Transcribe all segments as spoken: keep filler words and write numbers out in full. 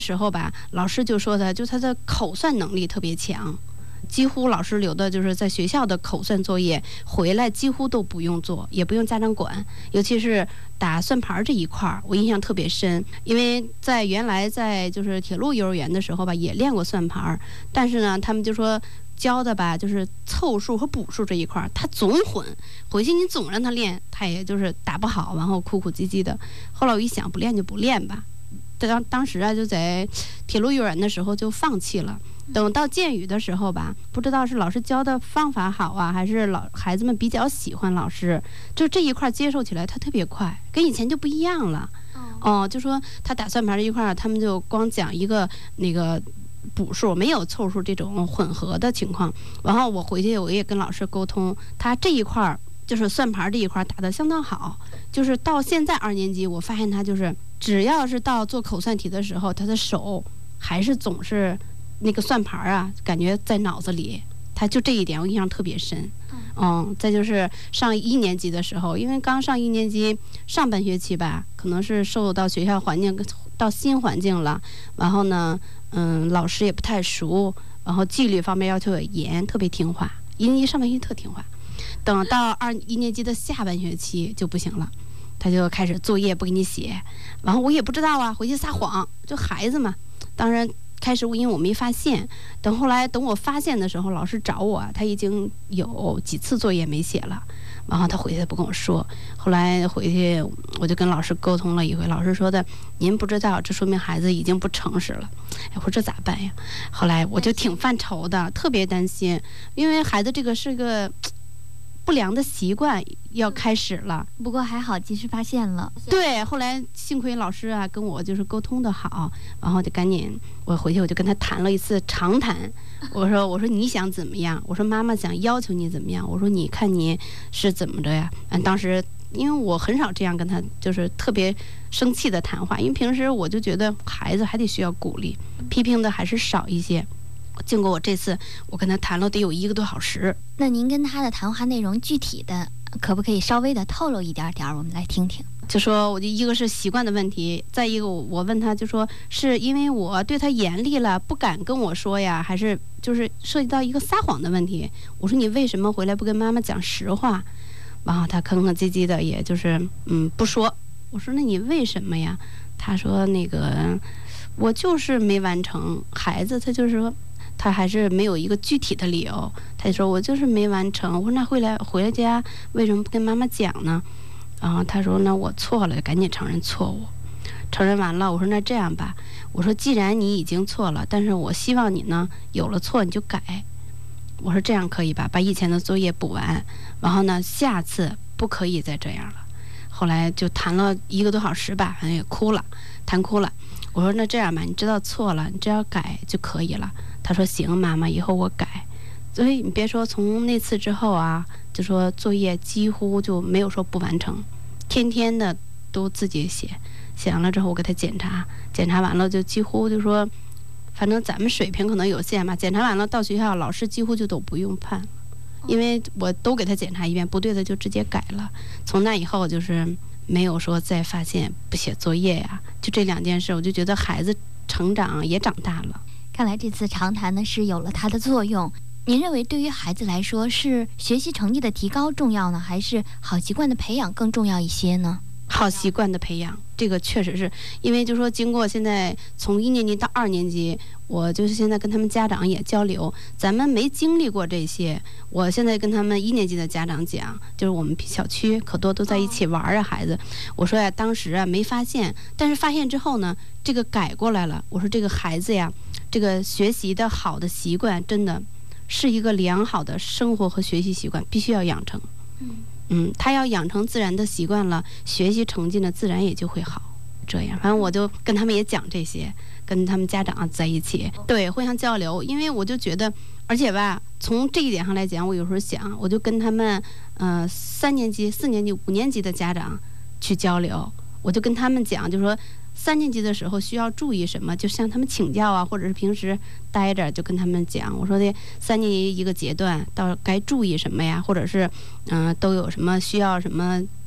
时候吧，老师就说他，就他的口算能力特别强，几乎老师留的就是在学校的口算作业，回来几乎都不用做，也不用家长管。尤其是打算盘这一块儿，我印象特别深，因为在原来在就是铁路幼儿园的时候吧，也练过算盘，但是呢，他们就说教的吧，就是凑数和补数这一块儿，他总混，回去你总让他练，他也就是打不好，然后哭哭唧唧的。后来我一想，不练就不练吧。当当时啊，就在铁路幼儿园的时候就放弃了。等到建语的时候吧，不知道是老师教的方法好啊，还是老孩子们比较喜欢老师，就这一块接受起来他特别快，跟以前就不一样了。哦、呃，就说他打算盘这一块，他们就光讲一个那个补数，没有凑数这种混合的情况。然后我回去我也跟老师沟通，他这一块就是算盘这一块打得相当好，就是到现在二年级，我发现他就是只要是到做口算题的时候，他的手还是总是那个算盘啊，感觉在脑子里。他就这一点我印象特别深。嗯，再就是上一年级的时候，因为刚上一年级上半学期吧，可能是受到学校环境到新环境了，然后呢，嗯，老师也不太熟，然后纪律方面要求也严，特别听话。一年级上半学期特听话，等到二一年级的下半学期就不行了，他就开始作业不给你写，然后我也不知道啊，回去撒谎，就孩子嘛。当然开始因为我没发现，等后来等我发现的时候，老师找我，他已经有几次作业没写了，然后他回去不跟我说。后来回去我就跟老师沟通了一回，老师说的您不知道，这说明孩子已经不诚实了。哎，我说这咋办呀？后来我就挺犯愁的，特别担心，因为孩子这个是个不良的习惯要开始了。 不过还好及时发现了。 对，后来幸亏老师啊跟我就是沟通的好，然后就赶紧我回去我就跟他谈了一次长谈。我说我说你想怎么样？我说妈妈想要求你怎么样？我说你看你是怎么着呀？嗯，当时因为我很少这样跟他就是特别生气的谈话，因为平时我就觉得孩子还得需要鼓励，批评的还是少一些。经过我这次我跟他谈了得有一个多小时。 那您跟他的谈话内容具体的可不可以稍微的透露一点点，我们来听听。 就说我就一个是习惯的问题，再一个我问他就说是因为我对他严厉了不敢跟我说呀，还是就是涉及到一个撒谎的问题。我说你为什么回来不跟妈妈讲实话？然后他吭吭唧唧的也就是嗯不说。我说那你为什么呀？他说那个我就是没完成。孩子他就是说他还是没有一个具体的理由，他就说我就是没完成。我说那回来回来家为什么不跟妈妈讲呢？然后他说那我错了，赶紧承认错误。承认完了，我说那这样吧，我说既然你已经错了，但是我希望你呢有了错你就改。我说这样可以吧，把以前的作业补完，然后呢下次不可以再这样了。后来就谈了一个多小时吧，反正也哭了，谈哭了。我说那这样吧，你知道错了，你只要改就可以了。他说行，妈妈，以后我改。所以你别说从那次之后啊，就说作业几乎就没有说不完成，天天的都自己写，写完了之后我给他检查，检查完了就几乎就说，反正咱们水平可能有限嘛，检查完了到学校老师几乎就都不用判，因为我都给他检查一遍，不对的就直接改了。从那以后就是没有说再发现不写作业呀，就这两件事，我就觉得孩子成长也长大了。 看来这次长谈呢是有了它的作用。您认为对于孩子来说，是学习成绩的提高重要呢，还是好习惯的培养更重要一些呢？ 好习惯的培养，这个确实是因为就说经过现在从一年级到二年级，我就是现在跟他们家长也交流，咱们没经历过这些。我现在跟他们一年级的家长讲，就是我们小区可多都在一起玩啊，孩子。我说呀，当时啊没发现，但是发现之后呢，这个改过来了。我说这个孩子呀，这个学习的好的习惯，真的是一个良好的生活和学习习惯，必须要养成。嗯。嗯，他要养成自然的习惯了，学习成绩呢自然也就会好。这样，反正我就跟他们也讲这些，跟他们家长在一起，对，互相交流。因为我就觉得，而且吧，从这一点上来讲，我有时候想，我就跟他们，呃，三年级、四年级、五年级的家长去交流，我就跟他们讲，就说三年级的时候需要注意什么，就向他们请教啊，或者是平时待着就跟他们讲，我说的三年级一个阶段到该注意什么呀，或者是嗯、呃、都有什么需要什么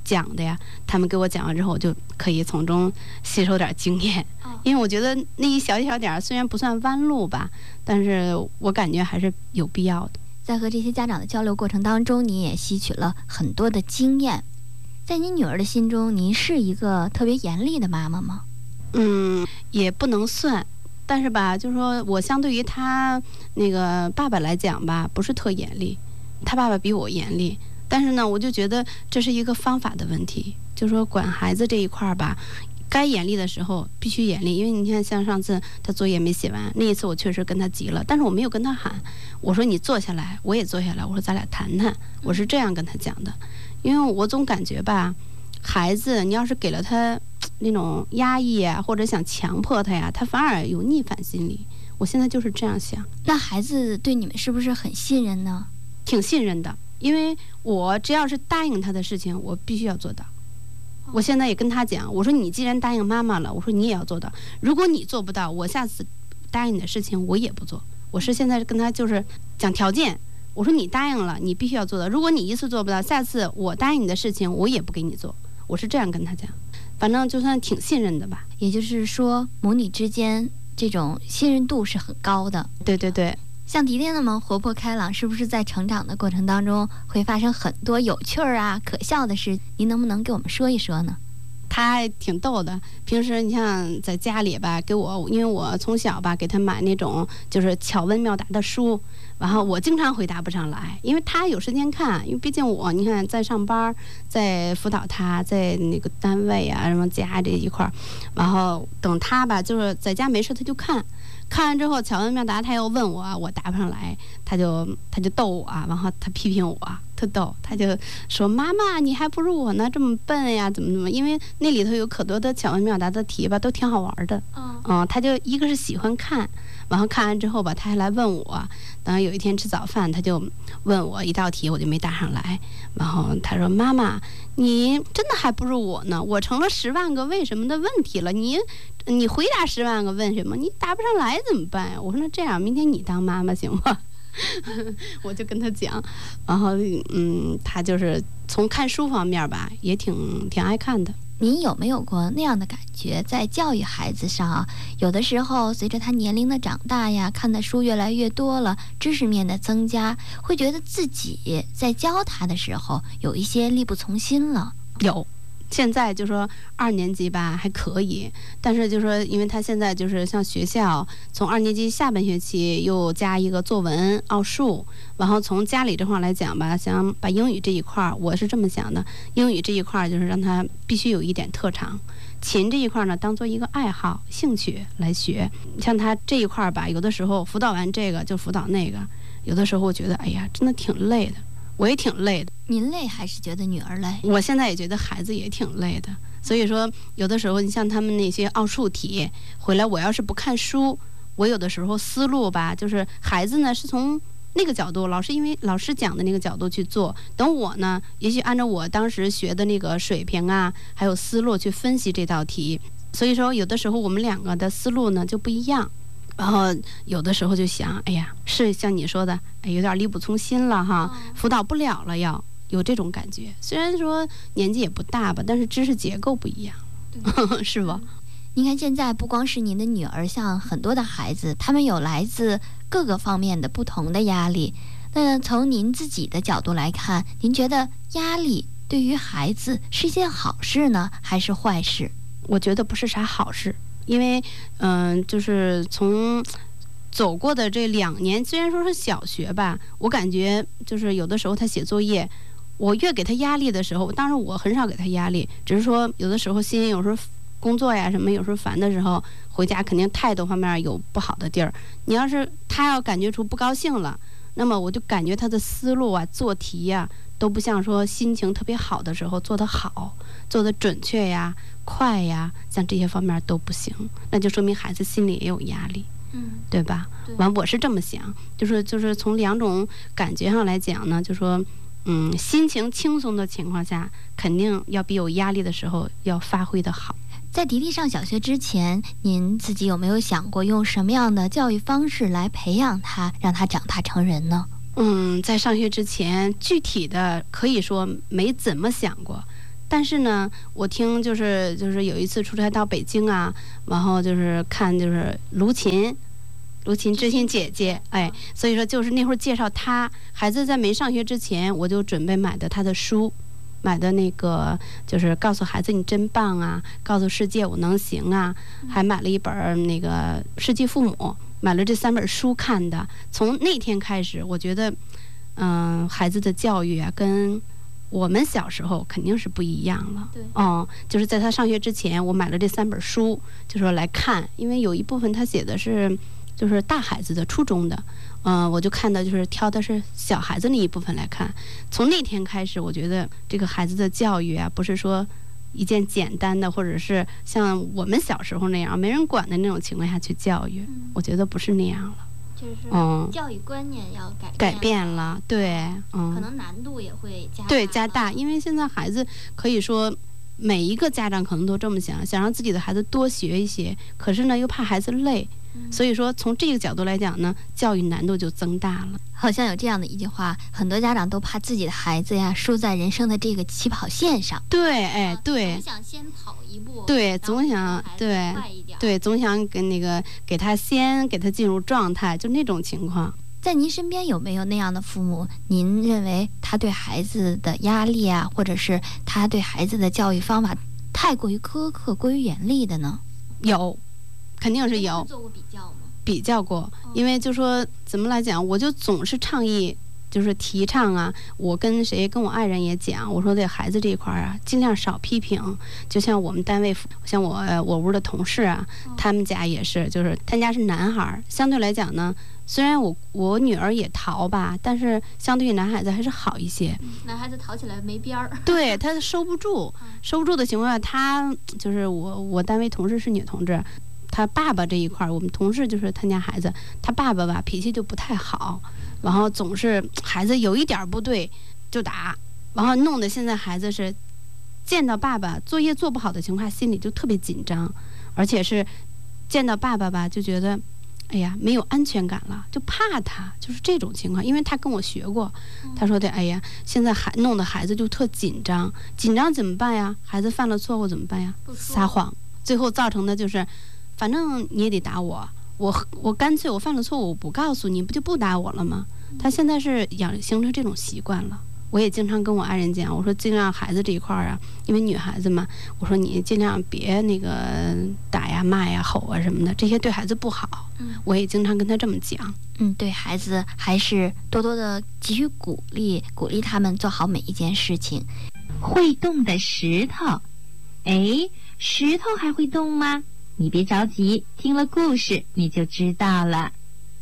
讲的呀，他们给我讲完之后，我就可以从中吸收点经验。因为我觉得那一小一小点虽然不算弯路吧，但是我感觉还是有必要的。 在和这些家长的交流过程当中，你也吸取了很多的经验。在你女儿的心中，您是一个特别严厉的妈妈吗？ 嗯，也不能算，但是吧，就是说我相对于他那个爸爸来讲吧，不是特严厉，他爸爸比我严厉。但是呢，我就觉得这是一个方法的问题，就是说管孩子这一块吧，该严厉的时候必须严厉。因为你看，像上次他作业没写完，那一次我确实跟他急了，但是我没有跟他喊，我说你坐下来，我也坐下来，我说咱俩谈谈，我是这样跟他讲的。因为我总感觉吧，孩子你要是给了他那种压抑啊，或者想强迫他呀，他反而有逆反心理。我现在就是这样想。 那孩子对你们是不是很信任呢？ 挺信任的，因为我只要是答应他的事情，我必须要做到。我现在也跟他讲，我说你既然答应妈妈了，我说你也要做到。如果你做不到，我下次答应你的事情我也不做。我是现在跟他就是讲条件，我说你答应了，你必须要做到。如果你一次做不到，下次我答应你的事情我也不给你做。我是这样跟他讲，反正就算挺信任的吧。 也就是说，母女之间这种信任度是很高的。 对对对。 像迪迪那么活泼开朗，是不是在成长的过程当中会发生很多有趣儿啊、可笑的事？您能不能给我们说一说呢？ 他还挺逗的，平时你像在家里吧，给我，因为我从小吧给他买那种就是巧问妙答的书，然后我经常回答不上来，因为他有时间看，因为毕竟我你看在上班，在辅导他，在那个单位啊什么家这一块儿，然后等他吧就是在家没事他就看。看完之后，巧问妙答，他又问我，我答不上来，他就他就逗我，然后他批评我，特逗，他就说：“妈妈，你还不如我呢，这么笨呀，怎么怎么？”因为那里头有可多的巧问妙答的题吧，都挺好玩的。嗯，嗯，他就一个是喜欢看，然后看完之后吧，他还来问我。等有一天吃早饭，他就问我一道题，我就没答上来，然后他说：“妈妈，你真的还不如我呢，我成了十万个为什么的问题了，你。”你回答十万个问什么，你答不上来怎么办呀？我说那这样，明天你当妈妈行吗？我就跟他讲，然后嗯，他就是从看书方面吧，也挺挺爱看的。 您有没有过那样的感觉，在教育孩子上啊，有的时候随着他年龄的长大呀，看的书越来越多了，知识面的增加，会觉得自己在教他的时候有一些力不从心了？ 有。现在就说二年级吧还可以，但是就说因为他现在就是像学校从二年级下半学期又加一个作文奥数，然后从家里这块来讲吧，想把英语这一块我是这么想的，英语这一块就是让他必须有一点特长，琴这一块呢当做一个爱好兴趣来学。像他这一块吧，有的时候辅导完这个就辅导那个，有的时候我觉得哎呀真的挺累的，我也挺累的。 您累还是觉得女儿累？ 我现在也觉得孩子也挺累的，所以说有的时候你像他们那些奥数题回来，我要是不看书，我有的时候思路吧，就是孩子呢是从那个角度，老师因为老师讲的那个角度去做，等我呢也许按照我当时学的那个水平啊还有思路去分析这道题，所以说有的时候我们两个的思路呢就不一样。然后有的时候就想，哎呀，是像你说的，哎，有点力不从心了哈，辅导不了了，要有这种感觉。虽然说年纪也不大吧，但是知识结构不一样，是吧？ 您看现在不光是您的女儿，像很多的孩子，他们有来自各个方面的不同的压力。那从您自己的角度来看，您觉得压力对于孩子是一件好事呢，还是坏事？ 我觉得不是啥好事。因为嗯、呃，就是从走过的这两年，虽然说是小学吧，我感觉就是有的时候他写作业，我越给他压力的时候，当然我很少给他压力，只是说有的时候心有时候工作呀什么，有时候烦的时候回家肯定态度方面有不好的地儿。你要是他要感觉出不高兴了，那么我就感觉他的思路啊、做题呀、都不像说心情特别好的时候做得好、做得准确呀、快呀，像这些方面都不行，那就说明孩子心里也有压力，嗯，对吧？完，我是这么想，就是就是从两种感觉上来讲呢，就说，嗯，心情轻松的情况下，肯定要比有压力的时候要发挥的好。 在迪迪上小学之前，您自己有没有想过用什么样的教育方式来培养他，让他长大成人呢？ 嗯，在上学之前，具体的可以说没怎么想过。 但是呢，我听就是就是有一次出差到北京啊，然后就是看就是卢琴。卢琴知心姐姐，哎，所以说就是那会儿介绍她孩子在没上学之前，我就准备买的她的书，买的那个就是告诉孩子你真棒啊，告诉世界我能行啊，还买了一本那个世纪父母，买了这三本书看的。从那天开始，我觉得，嗯、呃，孩子的教育啊，跟我们小时候肯定是不一样了。 对， 嗯，就是在他上学之前，我买了这三本书，就说来看，因为有一部分他写的是。就是大孩子的初中的，嗯、呃，我就看到就是挑的是小孩子那一部分来看。从那天开始，我觉得这个孩子的教育啊，不是说一件简单的，或者是像我们小时候那样没人管的那种情况下去教育，嗯、我觉得不是那样了。 就是嗯，教育观念要改变改变了，对，嗯， 可能难度也会加大对加大，因为现在孩子可以说。每一个家长可能都这么想，想让自己的孩子多学一些，可是呢又怕孩子累，嗯、所以说从这个角度来讲呢，教育难度就增大了。 好像有这样的一句话，很多家长都怕自己的孩子呀输在人生的这个起跑线上。 对，哎，对， 总想先跑一步， 对，总想对对，总想给那个给他先给他进入状态，就那种情况。 在您身边有没有那样的父母？您认为他对孩子的压力啊，或者是他对孩子的教育方法太过于苛刻、过于严厉的呢？ 有，肯定是有。 做过比较吗？ 比较过，因为就说怎么来讲，我就总是倡议，就是提倡啊。我跟谁跟我爱人也讲，我说对孩子这一块啊，尽量少批评。就像我们单位，像我我屋的同事啊，他们家也是，就是他家是男孩，相对来讲呢。虽然我我女儿也淘吧，但是相对于男孩子还是好一些。 嗯、男孩子淘起来没边儿。 对，他收不住，收不住的情况下，他就是我我单位同事是女同志，他爸爸这一块，我们同事就是他家孩子，他爸爸吧脾气就不太好，然后总是孩子有一点不对就打，然后弄得现在孩子是见到爸爸作业做不好的情况下，心里就特别紧张，而且是见到爸爸吧就觉得。哎呀，没有安全感了，就怕他，就是这种情况。因为他跟我学过，他说的，哎呀，现在孩弄得孩子就特紧张，紧张怎么办呀？孩子犯了错误怎么办呀？撒谎，最后造成的就是，反正你也得打我，我我干脆我犯了错误我不告诉你，不就不打我了吗？他现在是养形成这种习惯了。我也经常跟我爱人讲，我说尽量孩子这一块啊，因为女孩子嘛，我说你尽量别那个打呀、骂呀、吼啊什么的，这些对孩子不好。嗯，我也经常跟他这么讲。 嗯，对孩子还是多多的给予鼓励，鼓励他们做好每一件事情。 会动的石头，哎，石头还会动吗？你别着急，听了故事你就知道了。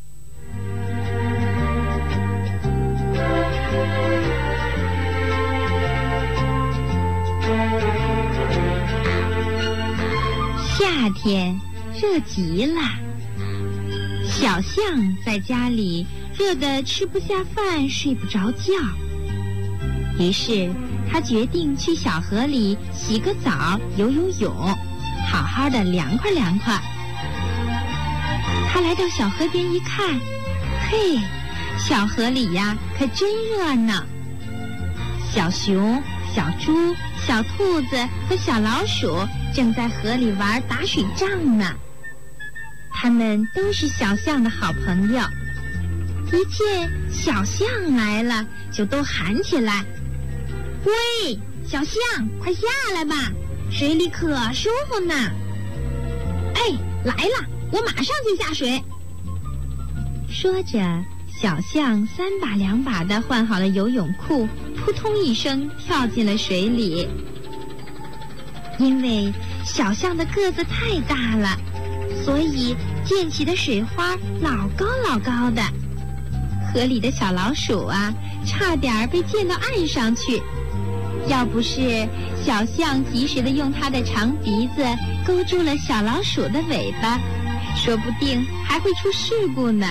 夏天热极了，小象在家里热得吃不下饭，睡不着觉。于是他决定去小河里洗个澡，游游泳，好好的凉快凉快。他来到小河边一看，嘿，小河里呀可真热闹。小熊、小猪、小兔子和小老鼠正在河里玩打水仗呢。他们都是小象的好朋友，一见小象来了，就都喊起来：“喂，小象，快下来吧，水里可舒服呢！”哎，来了，我马上就下水。说着，小象三把两把地换好了游泳裤，扑通一声跳进了水里。因为小象的个子太大了，所以溅起的水花老高老高的。河里的小老鼠啊，差点被溅到岸上去。要不是小象及时地用它的长鼻子勾住了小老鼠的尾巴，说不定还会出事故呢。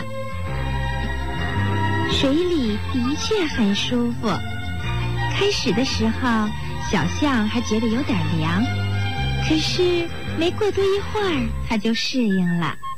水里的确很舒服。开始的时候，小象还觉得有点凉，可是没过多一会儿，它就适应了。